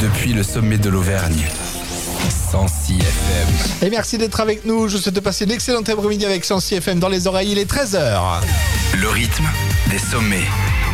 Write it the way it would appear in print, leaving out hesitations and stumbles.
depuis le sommet de l'Auvergne. 106 FM. Et merci d'être avec nous. Je vous souhaite de passer une excellente après-midi avec 106 FM dans les oreilles. Il est 13h. Le rythme des sommets.